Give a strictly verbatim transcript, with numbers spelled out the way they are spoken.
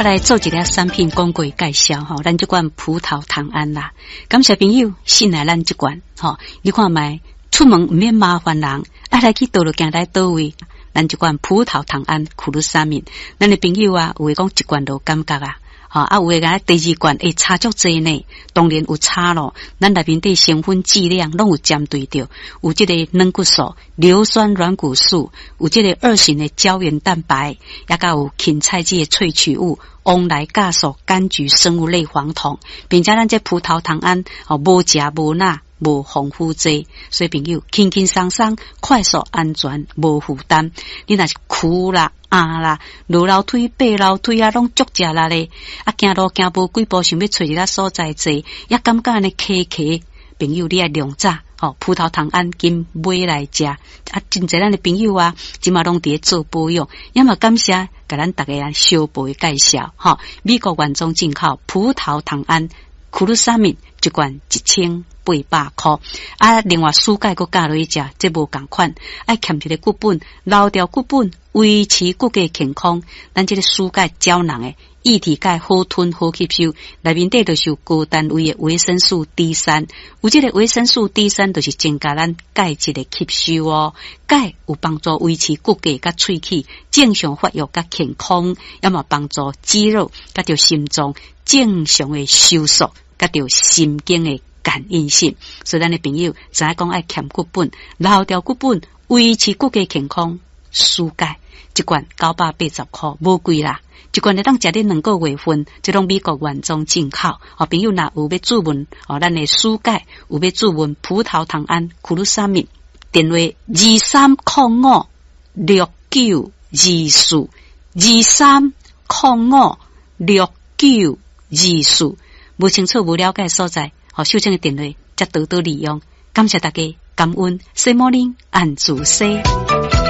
我来做一个产品广告介绍吼，咱这款葡萄糖胺啦，感谢朋友信赖咱这款吼，你看卖出门唔免麻烦人，啊来去倒落行来倒位，咱这款葡萄糖胺库鲁沙敏，咱的朋友啊，有诶讲一罐都感觉啊。啊，啊有诶个第二罐会差足济呢，当然有差咯。咱内面的成分剂量拢有针对着，有即个软骨素、硫酸软骨素，有即个二型的胶原蛋白，也甲有芹菜汁的萃取物，翁来酵素、柑橘生物类黄酮，并且咱这葡萄糖胺哦，无食无钠。无防腐剂，所以朋友轻轻松松、快速、安全、无负担。你若是苦啦、啊啦、落楼梯、爬楼梯啊，拢足食力咧。啊，行路行无几步，想要找一个所在坐，也感觉安尼卡卡。朋友，你爱量早哦，葡萄糖胺今买来食。啊，真侪咱的朋友啊，即嘛拢伫咧做保养，也嘛感谢甲咱大家小辈介绍吼、哦。美国原装进口葡萄糖胺库鲁沙敏一罐一千。八百块啊！另外蔬钙佮加落去食，这无共款，爱欠一个骨本，留掉骨本，维持骨骼健康。咱这个蔬钙胶囊诶，液体钙好吞好吸收，内面底就是有高单位的维生素 D 三，有这个维生素 D 三就是增加咱钙质的吸收哦。钙有帮助维持骨骼甲喙齿正常发育甲健康，也嘛帮助肌肉甲着心脏正常的收缩，甲着神经的。感应性，所以咱的朋友知影讲爱欠骨本，留掉骨本，维持骨骼健康，蔬钙一罐九百八十块，无贵啦。一罐你当食你两个月份，这种美国原装进口。哦，朋友若有要注文，哦，咱的蔬钙有要注文葡萄糖胺库鲁沙敏，电话二三零五六九二四二三零五六九二四，无清楚无了解所在。好，修正的电话，则多多利用。感谢大家，感恩，西摩林安主西。